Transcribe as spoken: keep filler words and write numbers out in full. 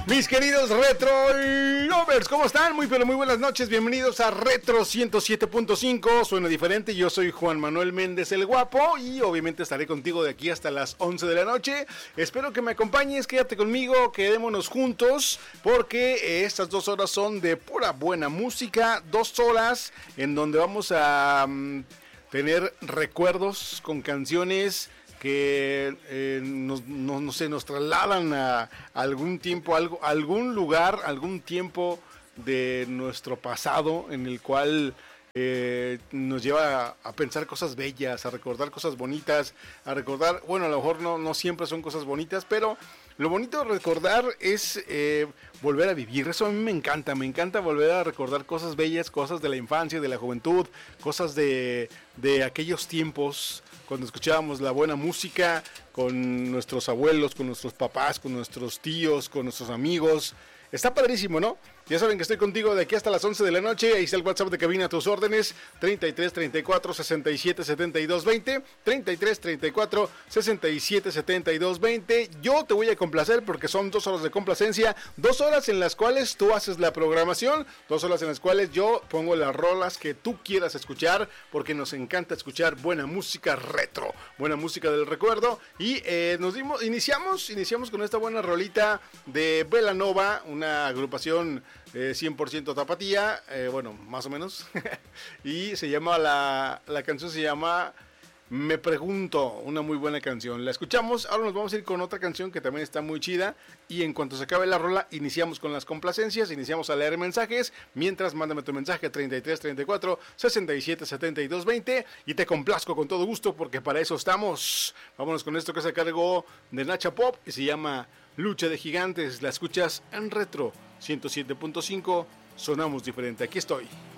Mis queridos Retro Lovers, ¿cómo están? Muy pero muy buenas noches, bienvenidos a Retro ciento siete punto cinco, suena diferente, yo soy Juan Manuel Méndez el Guapo y obviamente estaré contigo de aquí hasta las once de la noche. Espero que me acompañes, quédate conmigo, quedémonos juntos porque estas dos horas son de pura buena música, dos horas en donde vamos a um, tener recuerdos con canciones que eh, nos, no, no sé, nos trasladan a, a algún tiempo, algo, algún lugar, algún tiempo de nuestro pasado en el cual eh, nos lleva a, a pensar cosas bellas, a recordar cosas bonitas, a recordar, bueno, a lo mejor no, no siempre son cosas bonitas, pero lo bonito de recordar es eh, volver a vivir. Eso a mí me encanta, me encanta volver a recordar cosas bellas, cosas de la infancia, de la juventud, cosas de, de aquellos tiempos cuando escuchábamos la buena música con nuestros abuelos, con nuestros papás, con nuestros tíos, con nuestros amigos. Está padrísimo, ¿no? Ya saben que estoy contigo de aquí hasta las once de la noche. Ahí está el WhatsApp de cabina a tus órdenes. treinta y tres, treinta y cuatro, sesenta y siete, setenta y dos, veinte. treinta y tres, treinta y cuatro, sesenta y siete, setenta y dos, veinte. Yo te voy a complacer porque son dos horas de complacencia. Dos horas en las cuales tú haces la programación. Dos horas en las cuales yo pongo las rolas que tú quieras escuchar. Porque nos encanta escuchar buena música retro. Buena música del recuerdo. Y eh, nos dimos, iniciamos, iniciamos con esta buena rolita de Belanova. Una agrupación Eh, cien por ciento tapatía, eh, bueno, más o menos. Y se llama, la, la canción se llama Me Pregunto, una muy buena canción. La escuchamos, ahora nos vamos a ir con otra canción que también está muy chida. Y en cuanto se acabe la rola, iniciamos con las complacencias, iniciamos a leer mensajes. Mientras, mándame tu mensaje a treinta y tres, treinta y cuatro, sesenta y siete, setenta y dos, veinte. Y te complazco con todo gusto porque para eso estamos. Vámonos con esto que es a cargo de Nacha Pop y se llama Lucha de Gigantes. La escuchas en Retro ciento siete punto cinco, sonamos diferente. Aquí estoy.